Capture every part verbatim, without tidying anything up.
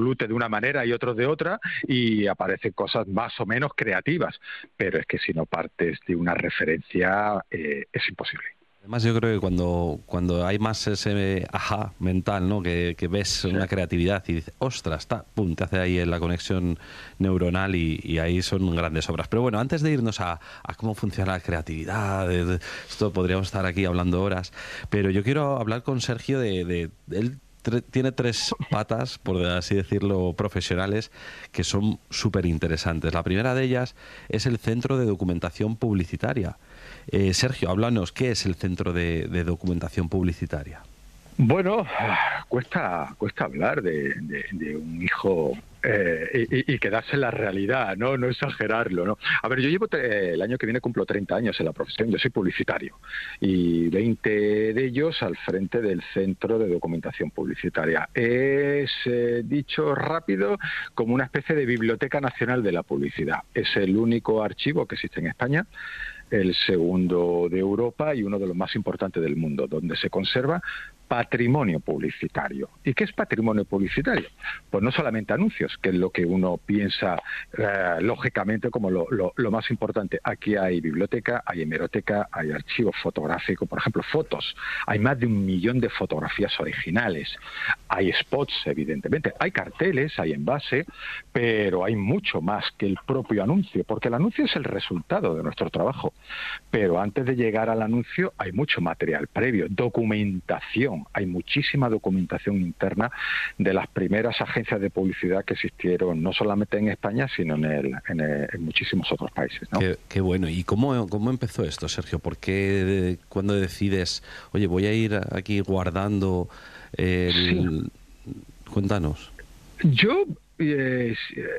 glute de una manera y otros de otra, y aparecen cosas más o menos creativas, pero es que si no partes de una referencia eh, es imposible. Además, yo creo que cuando, cuando hay más ese ajá mental, ¿no? Que, que ves sí. una creatividad y dices, ostras, ta, pum, te hace ahí la conexión neuronal y, y ahí son grandes obras. Pero bueno, antes de irnos a, a cómo funciona la creatividad, de, de, esto podríamos estar aquí hablando horas, pero yo quiero hablar con Sergio de... de, de él tre, tiene tres patas, por así decirlo, profesionales, que son súper interesantes. La primera de ellas es el Centro de Documentación Publicitaria. Eh, Sergio, háblanos, ¿qué es el Centro de, de Documentación Publicitaria? Bueno, cuesta cuesta hablar de, de, de un hijo eh, y, y quedarse en la realidad, no no exagerarlo, ¿no? A ver, yo llevo, eh, el año que viene cumplo treinta años en la profesión, yo soy publicitario, y veinte de ellos al frente del Centro de Documentación Publicitaria. Es, eh, dicho rápido, como una especie de Biblioteca Nacional de la Publicidad. Es el único archivo que existe en España, el segundo de Europa y uno de los más importantes del mundo, donde se conserva patrimonio publicitario. ¿Y qué es patrimonio publicitario? Pues no solamente anuncios, que es lo que uno piensa eh, lógicamente como lo, lo, lo más importante. Aquí hay biblioteca, hay hemeroteca, hay archivo fotográfico, por ejemplo, fotos. Hay más de un millón de fotografías originales. Hay spots, evidentemente. Hay carteles, hay envase, pero hay mucho más que el propio anuncio, porque el anuncio es el resultado de nuestro trabajo. Pero antes de llegar al anuncio hay mucho material previo, documentación. Hay muchísima documentación interna de las primeras agencias de publicidad que existieron no solamente en España, sino en, el, en, el, en muchísimos otros países, ¿no? Qué, qué bueno. ¿Y cómo, cómo empezó esto, Sergio? ¿Por qué cuando decides, oye, voy a ir aquí guardando el... Sí. Cuéntanos. Yo, eh,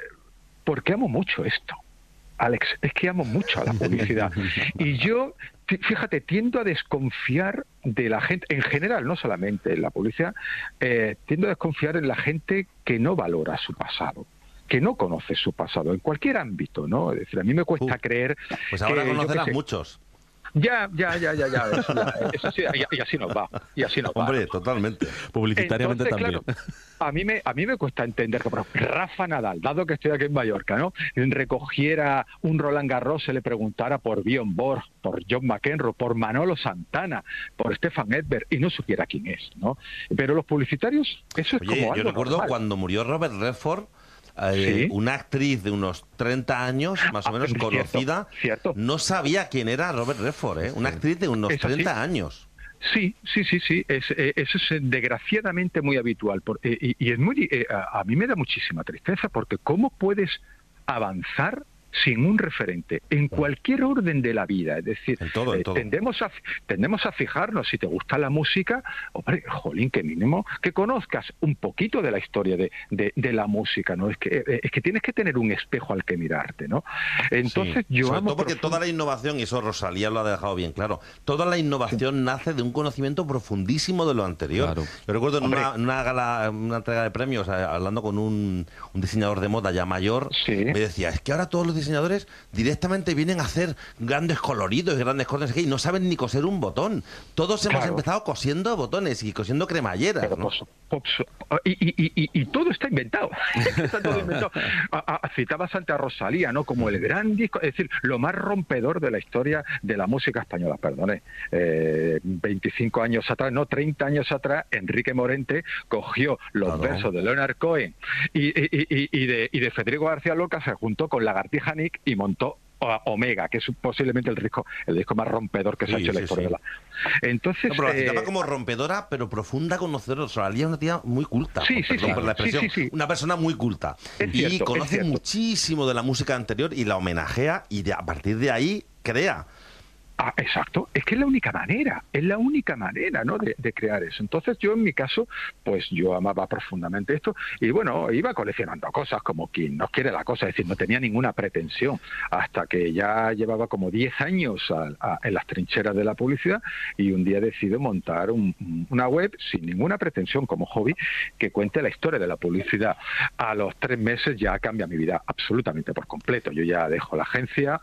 porque amo mucho esto, Alex, es que amo mucho a la publicidad. Y yo, fíjate, tiendo a desconfiar de la gente, en general, no solamente en la publicidad, eh, tiendo a desconfiar en la gente que no valora su pasado, que no conoce su pasado, en cualquier ámbito, ¿no? Es decir, a mí me cuesta uh, creer... Pues ahora que, conocerás muchos. Ya, ya, ya, ya, ya, eso, eso sí, y, y así nos va, y así nos Hombre, va. totalmente. Publicitariamente Entonces, también. Claro, a mí me a mí me cuesta entender que por ejemplo, Rafa Nadal, dado que estoy aquí en Mallorca, ¿no? Recogiera un Roland Garros, se le preguntara por Björn Borg, por John McEnroe, por Manolo Santana, por Stefan Edberg, y no supiera quién es, ¿no? Pero los publicitarios, eso es Oye, como algo yo recuerdo normal. Cuando murió Robert Redford, Eh, ¿Sí? una actriz de unos treinta años, más o menos ah, conocida, cierto, cierto. no sabía quién era Robert Redford, ¿eh? Una actriz de unos treinta años. Sí, sí, sí, sí. Es, eh, eso es eh, desgraciadamente muy habitual. Por, eh, y, y es muy, eh, a, a mí me da muchísima tristeza, porque ¿cómo puedes avanzar sin un referente en cualquier orden de la vida? Es decir, en todo, en eh, todo. Tendemos, a, tendemos a fijarnos, si te gusta la música, hombre, jolín, que mínimo que conozcas un poquito de la historia de, de, de la música, ¿no? Es que, eh, es que tienes que tener un espejo al que mirarte, ¿no? Entonces, sí. yo Sobre amo todo porque profund... toda la innovación, y eso Rosalía lo ha dejado bien claro, toda la innovación sí. nace de un conocimiento profundísimo de lo anterior. Claro. Yo recuerdo en una, una, gala, una entrega de premios, hablando con un, un diseñador de moda ya mayor, sí. me decía, es que ahora todos los diseñadores directamente vienen a hacer grandes coloridos y grandes cortes y no saben ni coser un botón. Todos hemos claro. empezado cosiendo botones y cosiendo cremalleras, Pero, ¿no? pues, pues, y, y, y, y todo está inventado. Está todo inventado. A, a, citabas antes a Rosalía, ¿no? Como el gran disco, es decir, lo más rompedor de la historia de la música española, perdone. Eh, veinticinco años atrás, no, treinta años atrás, Enrique Morente cogió los claro. versos de Leonard Cohen y, y, y, y, de, y de Federico García Lorca, se juntó con Lagartija Nick y montó Omega, que es posiblemente el disco el disco más rompedor que sí, se ha hecho en sí, la historia sí. de la... Entonces, no, pero la citaba eh... como rompedora, pero profunda conocedora. Rosalía es una tía muy culta, sí, por, sí, perdón sí, por la expresión, sí, sí, sí. una persona muy culta. Es y cierto, conoce muchísimo de la música anterior y la homenajea, y de, a partir de ahí crea. Ah, exacto, es que es la única manera, es la única manera, ¿no?, de, de crear eso. Entonces yo en mi caso, pues yo amaba profundamente esto y bueno, iba coleccionando cosas como quien nos quiere la cosa, es decir, no tenía ninguna pretensión hasta que ya llevaba como diez años a, a, en las trincheras de la publicidad y un día decido montar un, una web sin ninguna pretensión como hobby que cuente la historia de la publicidad. A los tres meses ya cambia mi vida absolutamente por completo. Yo ya dejo la agencia,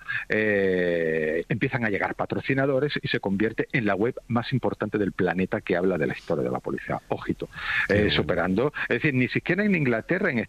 eh, empiezan a llegar patrocinadores y se convierte en la web más importante del planeta que habla de la historia de la publicidad. Ojito, eh, superando, es decir, ni siquiera en Inglaterra, en